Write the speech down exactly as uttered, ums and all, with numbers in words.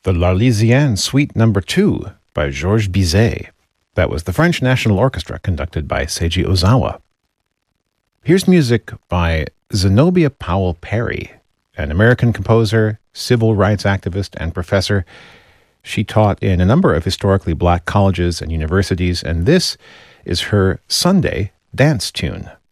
the L'Arlésienne Suite Number two by Georges Bizet. That was the French National Orchestra conducted by Seiji Ozawa. Here's music by Zenobia Powell Perry, an American composer, civil rights activist, and professor. She taught in a number of historically black colleges and universities, and this is her Sunday dance tune.